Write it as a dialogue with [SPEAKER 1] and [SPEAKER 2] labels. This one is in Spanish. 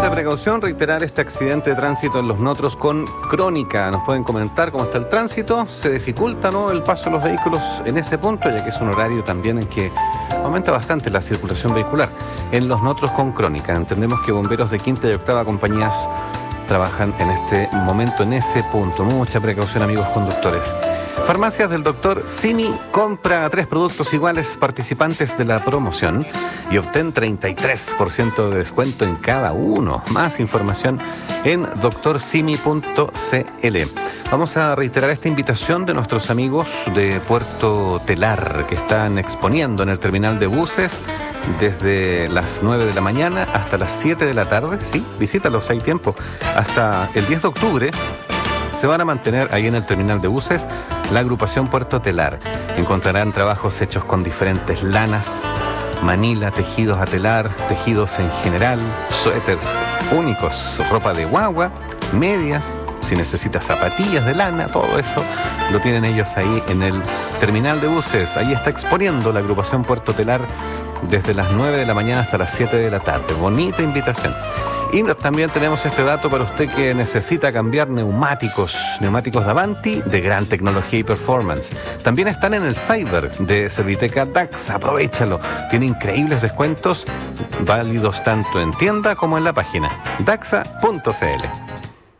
[SPEAKER 1] mucha precaución, reiterar este accidente de tránsito en Los Notros con Crónica. Nos pueden comentar cómo está el tránsito. Se dificulta, ¿no?, el paso de los vehículos en ese punto, ya que es un horario también en que aumenta bastante la circulación vehicular. En Los Notros con Crónica. Entendemos que bomberos de quinta y octava compañías trabajan en este momento en ese punto. Mucha precaución, amigos conductores. Farmacias del Dr. Simi, compra 3 productos iguales participantes de la promoción y obtén 33% de descuento en cada uno. Más información en doctorsimi.cl. Vamos a reiterar esta invitación de nuestros amigos de Puerto Telar, que están exponiendo en el terminal de buses desde las 9 de la mañana hasta las 7 de la tarde. Sí, visítalos, hay tiempo. Hasta el 10 de octubre se van a mantener ahí en el terminal de buses la agrupación Puerto Telar. Encontrarán trabajos hechos con diferentes lanas, manila, tejidos a telar, tejidos en general, suéteres únicos, ropa de guagua, medias, si necesitas zapatillas de lana, todo eso lo tienen ellos ahí en el terminal de buses. Ahí está exponiendo la agrupación Puerto Telar desde las 9 de la mañana hasta las 7 de la tarde. Bonita invitación. Y también tenemos este dato para usted que necesita cambiar neumáticos de Avanti de gran tecnología y performance. También están en el Cyber de Serviteca Daxa. Aprovéchalo. Tiene increíbles descuentos válidos tanto en tienda como en la página daxa.cl.